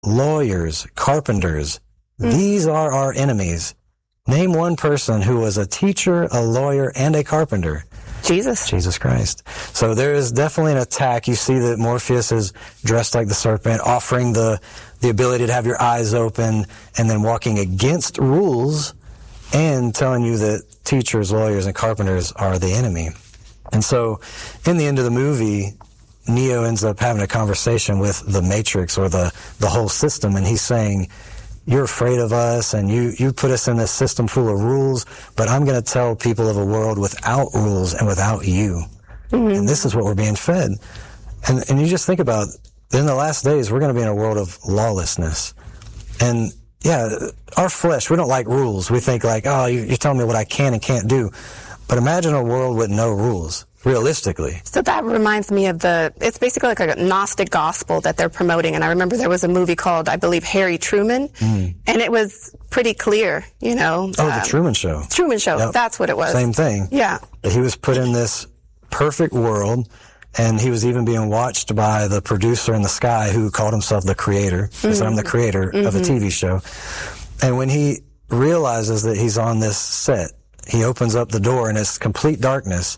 lawyers, carpenters. These are our enemies. Name one person who was a teacher, a lawyer, and a carpenter. Jesus Christ. So there is definitely an attack. You see that Morpheus is dressed like the serpent, offering the ability to have your eyes open, and then walking against rules and telling you that teachers, lawyers, and carpenters are the enemy. And so in the end of the movie, Neo ends up having a conversation with the Matrix, or the whole system, and he's saying, you're afraid of us, and you put us in this system full of rules, but I'm going to tell people of a world without rules and without you. Mm-hmm. And this is what we're being fed. And you just think about, in the last days, we're going to be in a world of lawlessness. And yeah, our flesh, we don't like rules. We think like, oh, you're telling me what I can and can't do. But imagine a world with no rules. Realistically. So that reminds me of it's basically like a Gnostic gospel that they're promoting. And I remember there was a movie called, I believe, Harry Truman. And it was pretty clear, you know. Oh, the Truman Show. Truman Show. Yep. That's what it was. Same thing. Yeah. He was put in this perfect world, and he was even being watched by the producer in the sky who called himself the creator. He said, I'm the creator of a TV show. And when he realizes that he's on this set, he opens up the door and it's complete darkness.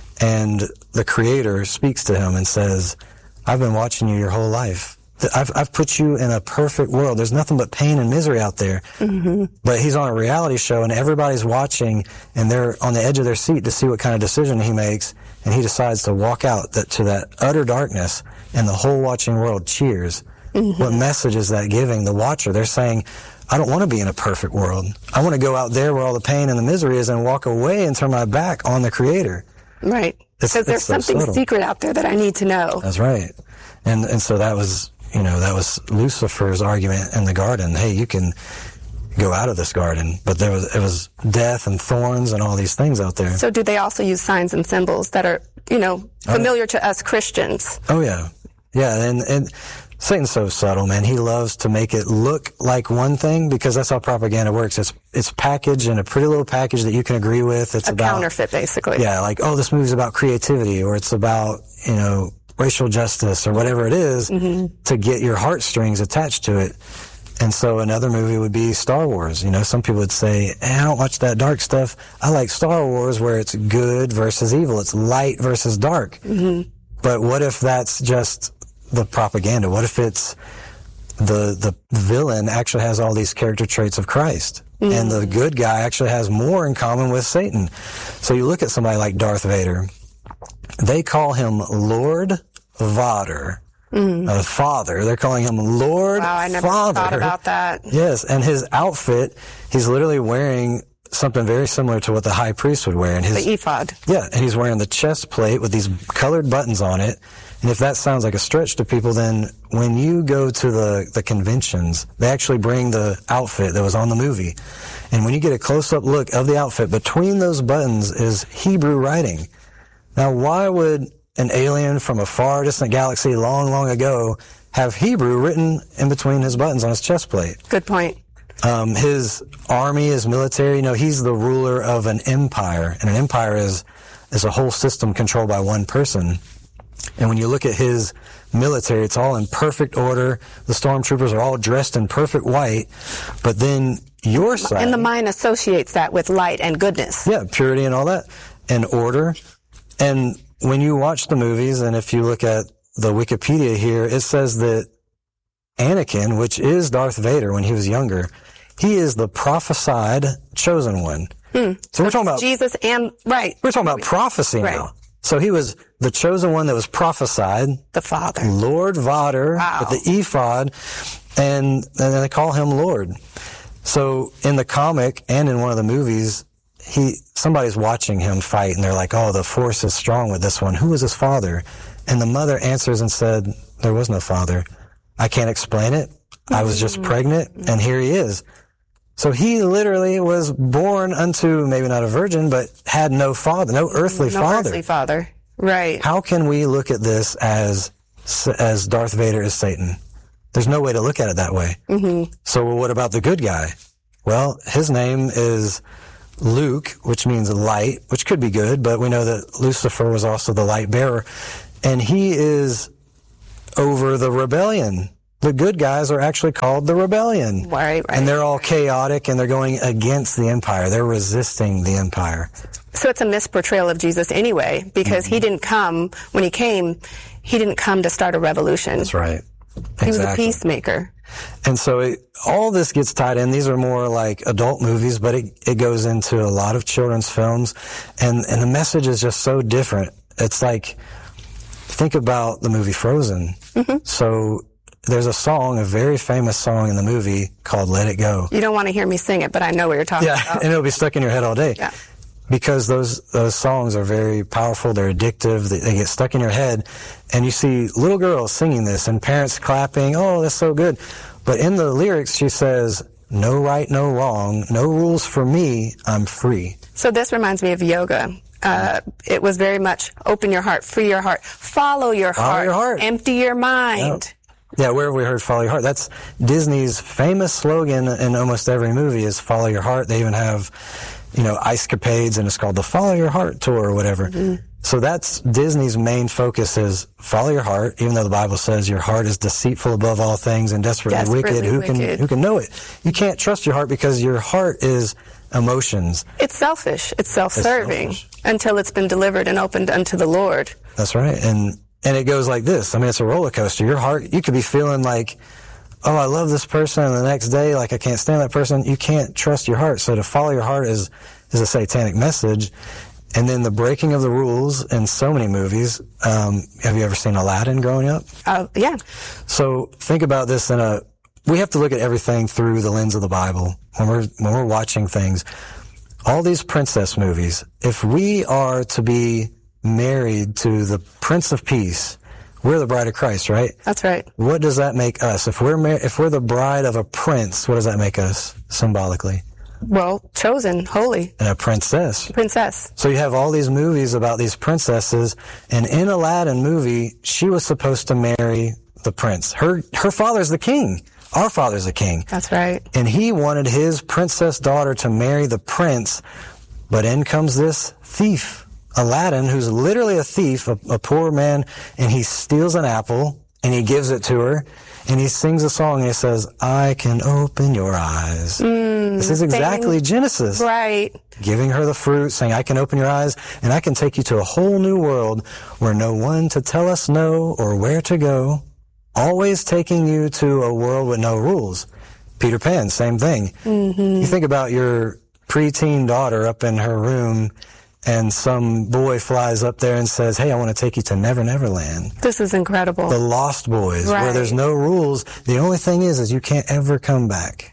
And the creator speaks to him and says, I've been watching you your whole life. I've put you in a perfect world. There's nothing but pain and misery out there. Mm-hmm. But he's on a reality show and everybody's watching and they're on the edge of their seat to see what kind of decision he makes. And he decides to walk out to that utter darkness, and the whole watching world cheers. Mm-hmm. What message is that giving the watcher? They're saying, I don't want to be in a perfect world. I want to go out there where all the pain and the misery is and walk away and turn my back on the creator. Right. Because there's something secret out there that I need to know. That's right. And so that was Lucifer's argument in the garden. Hey, you can go out of this garden, but it was death and thorns and all these things out there. So do they also use signs and symbols that are, familiar to us Christians? Oh, yeah. Yeah, and Satan's so subtle, man. He loves to make it look like one thing because that's how propaganda works. It's packaged in a pretty little package that you can agree with. It's about counterfeit, basically. Yeah, like, oh, this movie's about creativity, or it's about, racial justice, or whatever it is, to get your heartstrings attached to it. And so another movie would be Star Wars. Some people would say, I don't watch that dark stuff. I like Star Wars where it's good versus evil. It's light versus dark. Mm-hmm. But what if that's just the propaganda? What if it's the villain actually has all these character traits of Christ, and the good guy actually has more in common with Satan? So you look at somebody like Darth Vader. They call him Lord Vader, Father. They're calling him Lord Father. Wow, I never thought about that. Yes, and his outfit, he's literally wearing something very similar to what the high priest would wear. The ephod. Yeah, and he's wearing the chest plate with these colored buttons on it. And if that sounds like a stretch to people, then when you go to the conventions, they actually bring the outfit that was on the movie. And when you get a close-up look of the outfit, between those buttons is Hebrew writing. Now, why would an alien from a far distant galaxy long, long ago have Hebrew written in between his buttons on his chest plate? Good point. His army, his military, he's the ruler of an empire. And an empire is a whole system controlled by one person. And when you look at his military, it's all in perfect order. The stormtroopers are all dressed in perfect white. But then your side... And the mind associates that with light and goodness. Yeah, purity and all that. And order. And when you watch the movies, and if you look at the Wikipedia here, it says that Anakin, which is Darth Vader when he was younger, he is the prophesied chosen one. So we're talking about... Jesus and... Right. We're talking about prophecy now. So he was the chosen one that was prophesied. The Father. Lord Vader. Wow. With the ephod. And then they call him Lord. So in the comic and in one of the movies, somebody's watching him fight, and they're like, oh, the force is strong with this one. Who was his father? And the mother answers and said, there was no father. I can't explain it. I was just pregnant, and here he is. So he literally was born unto, maybe not a virgin, but had no father, no earthly father. No earthly father, right. How can we look at this as Darth Vader is Satan? There's no way to look at it that way. Mm-hmm. So what about the good guy? Well, his name is Luke, which means light, which could be good, but we know that Lucifer was also the light bearer, and he is over the rebellion The good guys are actually called the rebellion. Right. And they're all chaotic, and they're going against the empire. They're resisting the empire. So it's a misportrayal of Jesus anyway, because he didn't come, when he came, he didn't come to start a revolution. That's right. Exactly. He was a peacemaker. And so all this gets tied in. These are more like adult movies, but it goes into a lot of children's films. And the message is just so different. It's like, think about the movie Frozen. Mm-hmm. So there's a song, a very famous song in the movie called Let It Go. You don't want to hear me sing it, but I know what you're talking about. Yeah, and it'll be stuck in your head all day. Yeah. Because those songs are very powerful, they're addictive, they get stuck in your head, and you see little girls singing this and parents clapping, oh, that's so good. But in the lyrics, she says, no right, no wrong, no rules for me, I'm free. So this reminds me of yoga. It was very much open your heart, free your heart, follow your heart, empty your mind. Yeah, where have we heard follow your heart? That's Disney's famous slogan in almost every movie is follow your heart. They even have, ice capades, and it's called the Follow Your Heart Tour or whatever. Mm-hmm. So that's Disney's main focus is follow your heart, even though the Bible says your heart is deceitful above all things and desperately wicked. Who can know it? You can't trust your heart because your heart is emotions. It's selfish. It's self-serving until it's been delivered and opened unto the Lord. That's right. And it goes like this. I mean, it's a roller coaster. Your heart, you could be feeling like, oh, I love this person, and the next day, like, I can't stand that person. You can't trust your heart. So to follow your heart is a satanic message. And then the breaking of the rules in so many movies. Have you ever seen Aladdin growing up? Yeah. So think about this we have to look at everything through the lens of the Bible when we're watching things. All these princess movies, if we are to be married to the Prince of Peace, we're the bride of Christ, right? That's right. What does that make us? If we're the bride of a prince, what does that make us symbolically? Well, chosen, holy. And a princess. Princess. So you have all these movies about these princesses, and in Aladdin movie, she was supposed to marry the prince. Her father's the king. Our father's the king. That's right. And he wanted his princess daughter to marry the prince, but in comes this thief, Aladdin, who's literally a thief, a poor man, and he steals an apple, and he gives it to her, and he sings a song, and he says, I can open your eyes. This is exactly Genesis. Right. Giving her the fruit, saying, I can open your eyes, and I can take you to a whole new world where no one to tell us no or where to go, always taking you to a world with no rules. Peter Pan, same thing. Mm-hmm. You think about your preteen daughter up in her room, and some boy flies up there and says, hey, I want to take you to Never Never Land. This is incredible. The Lost Boys, right, where there's no rules. The only thing is you can't ever come back.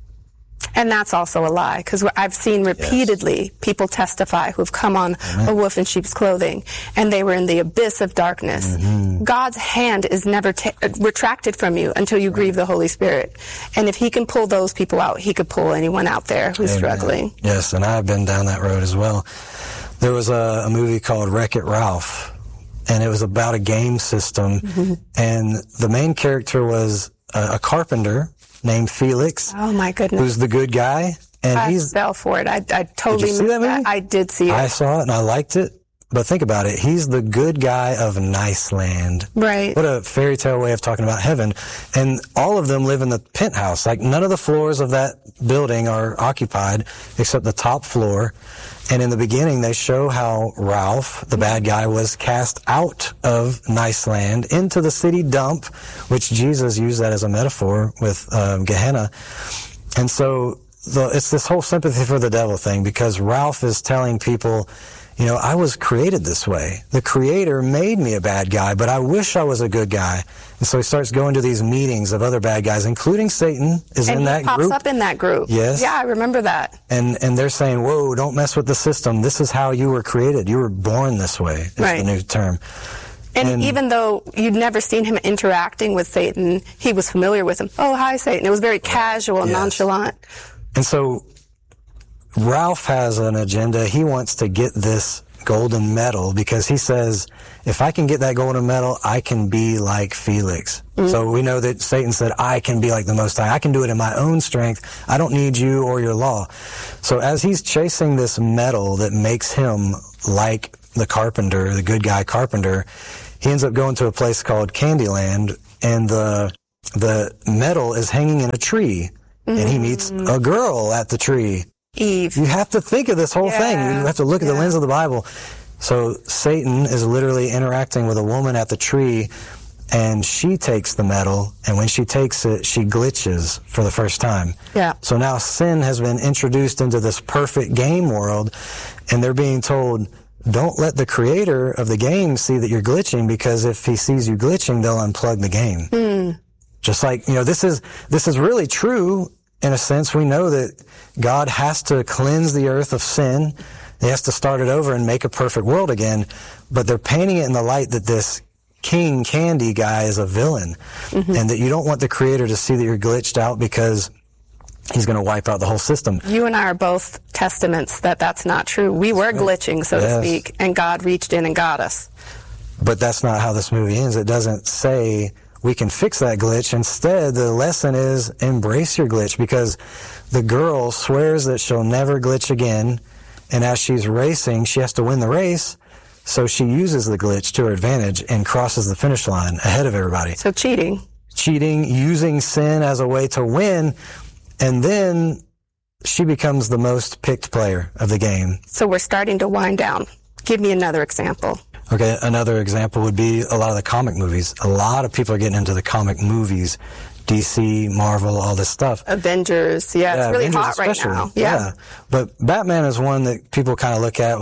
And that's also a lie, because I've seen repeatedly people testify who've come on a wolf in sheep's clothing, and they were in the abyss of darkness. Mm-hmm. God's hand is never retracted from you until you grieve the Holy Spirit. And if he can pull those people out, he could pull anyone out there who's struggling. Yes, and I've been down that road as well. There was a movie called Wreck-It Ralph, and it was about a game system, and the main character was a carpenter named Felix. Oh my goodness! Who's the good guy? And I fell for it. I totally missed that. I did see it. I saw it and I liked it. But think about it. He's the good guy of Niceland. Right. What a fairy tale way of talking about heaven. And all of them live in the penthouse. Like, none of the floors of that building are occupied except the top floor. And in the beginning, they show how Ralph, the bad guy, was cast out of Niceland into the city dump, which Jesus used that as a metaphor with Gehenna. And so it's this whole sympathy for the devil thing, because Ralph is telling people, you know, I was created this way. The Creator made me a bad guy, but I wish I was a good guy. And so he starts going to these meetings of other bad guys, including Satan is in that group. And he pops up in that group. Yes. Yeah, I remember that. And they're saying, whoa, don't mess with the system. This is how you were created. You were born this way, is the new term. And even though you'd never seen him interacting with Satan, he was familiar with him. Oh, hi, Satan. It was very casual and nonchalant. And so Ralph has an agenda. He wants to get this golden medal because he says, if I can get that golden medal, I can be like Felix. So we know that Satan said, I can be like the Most High. I can do it in my own strength. I don't need you or your law. So as he's chasing this medal that makes him like the carpenter, the good guy carpenter, he ends up going to a place called Candyland, and the the metal is hanging in a tree, and he meets a girl at the tree. Eve. You have to think of this whole thing. You have to look at the lens of the Bible. So Satan is literally interacting with a woman at the tree, and she takes the metal, and when she takes it, she glitches for the first time. Yeah. So now sin has been introduced into this perfect game world, and they're being told, don't let the creator of the game see that you're glitching, because if he sees you glitching, they'll unplug the game. Just like, this is really true in a sense. We know that God has to cleanse the earth of sin. He has to start it over and make a perfect world again, but they're painting it in the light that this King Candy guy is a villain, and that you don't want the creator to see that you're glitched out because he's going to wipe out the whole system. You and I are both testaments that that's not true. We were glitching, so to speak, and God reached in and got us. But that's not how this movie ends. It doesn't say we can fix that glitch. Instead, the lesson is embrace your glitch, because the girl swears that she'll never glitch again, and as she's racing, she has to win the race. So she uses the glitch to her advantage and crosses the finish line ahead of everybody. So cheating, using sin as a way to win, and then she becomes the most picked player of the game. So we're starting to wind down. Give me another example. Okay, another example would be a lot of the comic movies. A lot of people are getting into the comic movies. DC, Marvel, all this stuff. Avengers, it's really Avengers hot right now. Yeah. But Batman is one that people kind of look at,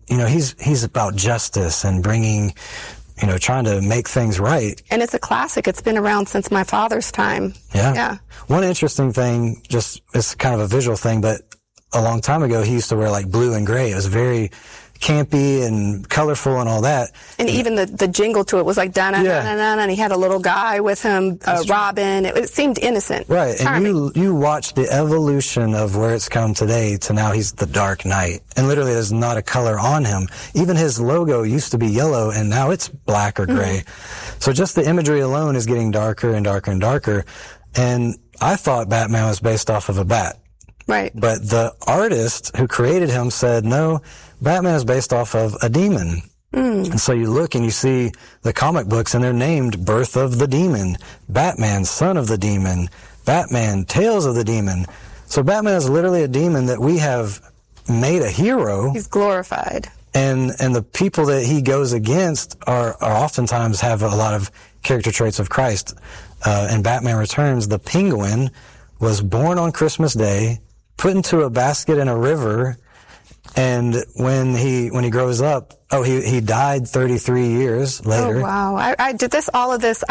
he's about justice and bringing, trying to make things right. And it's a classic. It's been around since my father's time. Yeah. One interesting thing, it's kind of a visual thing, but a long time ago, he used to wear like blue and gray. It was very campy and colorful and all that. And even the jingle to it was like da-na-na-na-na, and he had a little guy with him, Robin. It seemed innocent. Right. Charming. And you watch the evolution of where it's come today to now he's the Dark Knight. And literally there's not a color on him. Even his logo used to be yellow, and now it's black or gray. So just the imagery alone is getting darker and darker and darker. And I thought Batman was based off of a bat. Right. But the artist who created him said, no, Batman is based off of a demon. And so you look and you see the comic books, and they're named Birth of the Demon, Batman, Son of the Demon, Batman, Tales of the Demon. So Batman is literally a demon that we have made a hero. He's glorified. And the people that he goes against are oftentimes have a lot of character traits of Christ. In Batman Returns, the Penguin was born on Christmas Day, put into a basket in a river, and when he grows up, he died 33 years later. Oh, wow. I did all of this,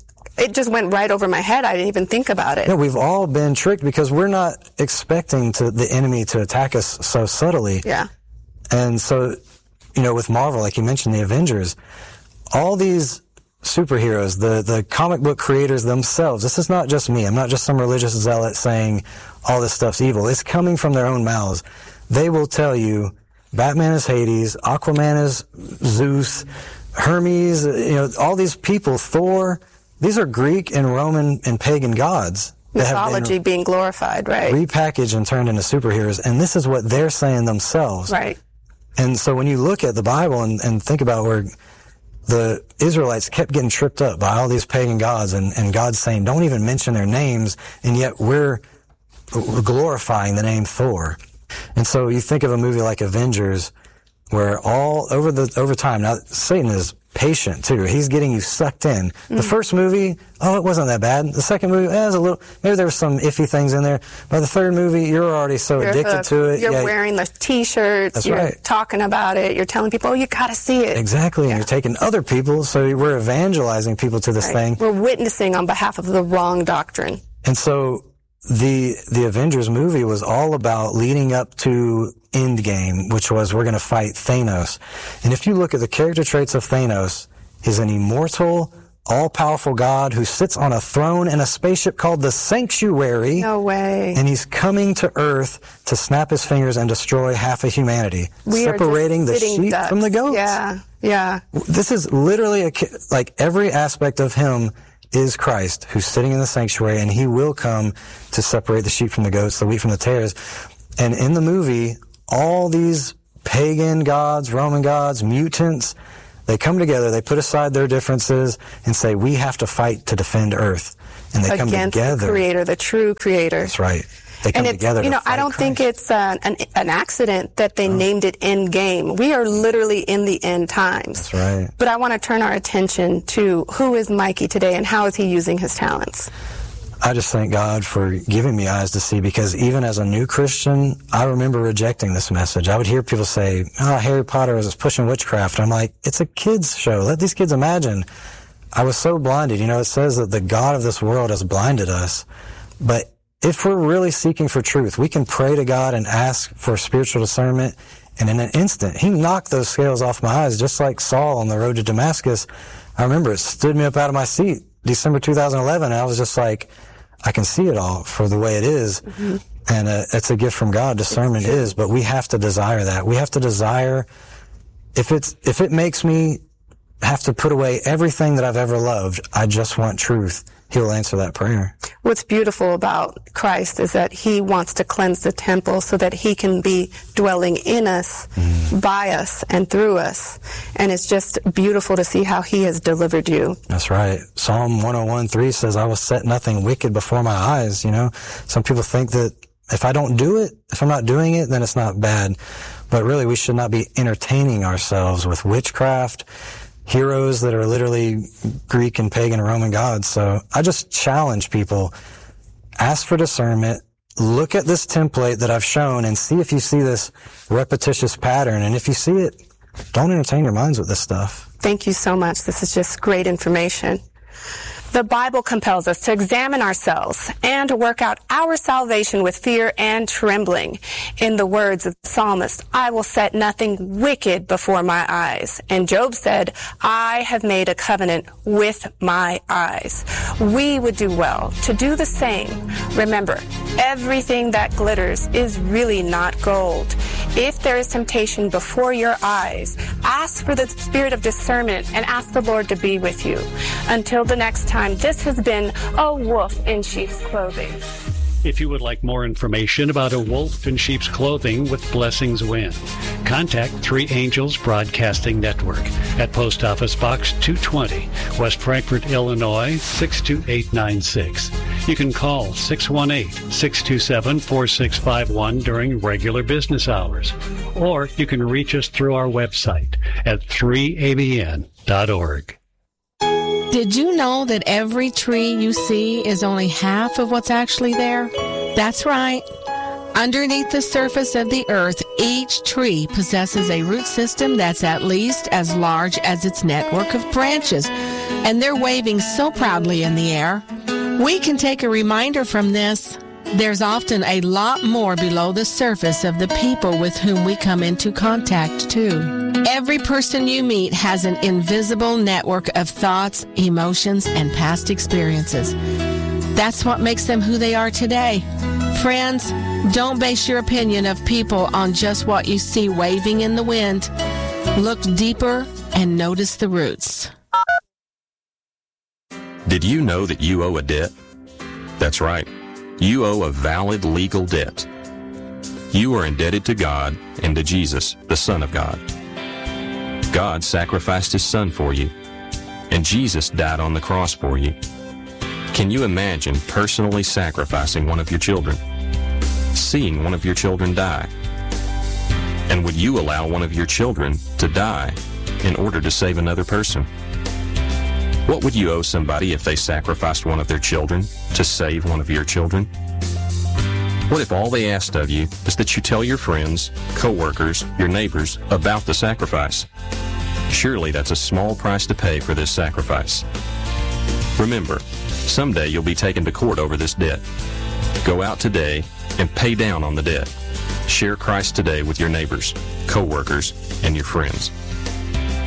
it just went right over my head. I didn't even think about it. Yeah, we've all been tricked because we're not expecting the enemy to attack us so subtly. Yeah. And so, with Marvel, like you mentioned, the Avengers, all these superheroes, the comic book creators themselves, this is not just me. I'm not just some religious zealot saying all this stuff's evil. It's coming from their own mouths. They will tell you Batman is Hades, Aquaman is Zeus, Hermes, all these people, Thor, these are Greek and Roman and pagan gods. Mythology being glorified, right? Repackaged and turned into superheroes. And this is what they're saying themselves. Right. And so when you look at the Bible and think about where the Israelites kept getting tripped up by all these pagan gods, and God's saying, don't even mention their names, and yet we're glorifying the name Thor. And so you think of a movie like Avengers, where all over time, now Satan is patient too. He's getting you sucked in. The first movie, it wasn't that bad. The second movie, it was a little, maybe there were some iffy things in there. By the third movie, you're already so addicted to it. You're wearing the t-shirts, That's you're right. talking about it, you're telling people, you gotta see it. Exactly, and you're taking other people, so we're evangelizing people to this thing. We're witnessing on behalf of the wrong doctrine. And so the Avengers movie was all about leading up to Endgame, which was we're going to fight Thanos. And if you look at the character traits of Thanos, he's an immortal, all-powerful God who sits on a throne in a spaceship called the Sanctuary. No way. And he's coming to Earth to snap his fingers and destroy half of humanity, separating the sheep from the goats. Yeah. This is literally like every aspect of him is Christ, who's sitting in the sanctuary, and he will come to separate the sheep from the goats, the wheat from the tares. And in the movie, all these pagan gods, Roman gods, mutants, they come together, they put aside their differences and say, we have to fight to defend Earth. and they come against together. The Creator, the true Creator. That's right. They come together. I don't think it's an accident that they named it End Game. We are literally in the end times. That's right. But I want to turn our attention to who is Mikey today and how is he using his talents? I just thank God for giving me eyes to see, because even as a new Christian, I remember rejecting this message. I would hear people say, Harry Potter is pushing witchcraft. I'm like, it's a kid's show. Let these kids imagine. I was so blinded. It says that the God of this world has blinded us. But if we're really seeking for truth, we can pray to God and ask for spiritual discernment. And in an instant, he knocked those scales off my eyes, just like Saul on the road to Damascus. I remember it stood me up out of my seat, December 2011. And I was just like, I can see it all for the way it is. Mm-hmm. And it's a gift from God. Discernment is, but we have to desire that. We have to desire, if it makes me have to put away everything that I've ever loved, I just want truth, he'll answer that prayer. What's beautiful about Christ is that he wants to cleanse the temple so that he can be dwelling in us, by us, and through us. And it's just beautiful to see how he has delivered you. That's right. Psalm 101:3 says, I will set nothing wicked before my eyes. Some people think that if I don't do it, if I'm not doing it, then it's not bad. But really, we should not be entertaining ourselves with witchcraft, heroes that are literally Greek and pagan and Roman gods. So I just challenge people, ask for discernment, look at this template that I've shown and see if you see this repetitious pattern. And if you see it, don't entertain your minds with this stuff. Thank you so much. This is just great information. The Bible compels us to examine ourselves and to work out our salvation with fear and trembling. In the words of the psalmist, I will set nothing wicked before my eyes. And Job said, I have made a covenant with my eyes. We would do well to do the same. Remember, everything that glitters is really not gold. If there is temptation before your eyes, ask for the spirit of discernment and ask the Lord to be with you. Until the next time, this has been A Wolf in Sheep's Clothing. If you would like more information about A Wolf in Sheep's Clothing with Blessings Win, contact Three Angels Broadcasting Network at Post Office Box 220, West Frankfort, Illinois 62896. You can call 618-627-4651 during regular business hours, or you can reach us through our website at 3abn.org. Did you know that every tree you see is only half of what's actually there? That's right. Underneath the surface of the earth, each tree possesses a root system that's at least as large as its network of branches, and they're waving so proudly in the air. We can take a reminder from this. There's often a lot more below the surface of the people with whom we come into contact, too. Every person you meet has an invisible network of thoughts, emotions, and past experiences. That's what makes them who they are today. Friends, don't base your opinion of people on just what you see waving in the wind. Look deeper and notice the roots. Did you know that you owe a debt? That's right. You owe a valid legal debt. You are indebted to God and to Jesus, the Son of God. God sacrificed his Son for you, and Jesus died on the cross for you. Can you imagine personally sacrificing one of your children? Seeing one of your children die? And would you allow one of your children to die in order to save another person? What would you owe somebody if they sacrificed one of their children to save one of your children? What if all they asked of you is that you tell your friends, co-workers, your neighbors about the sacrifice? Surely that's a small price to pay for this sacrifice. Remember, someday you'll be taken to court over this debt. Go out today and pay down on the debt. Share Christ today with your neighbors, co-workers, and your friends.